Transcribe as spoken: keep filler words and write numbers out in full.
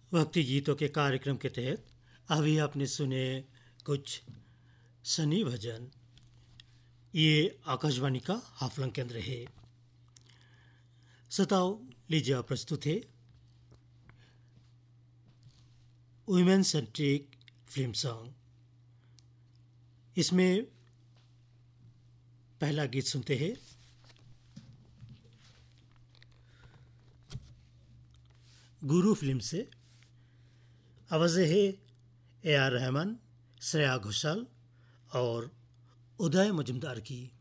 भक्ति गीतों के कार्यक्रम के तहत अभी आपने सुने कुछ सनी भजन। ये आकाशवाणी का हाफलंग केंद्र है। सताओ लीजिए आप प्रस्तुत है वुमेन सेंट्रिक फिल्म सॉन्ग। इसमें पहला गीत सुनते हैं गुरु फिल्म से। आवाज़ें है ए आर रहमान, श्रेया घोषाल और उदय मजुमदार की।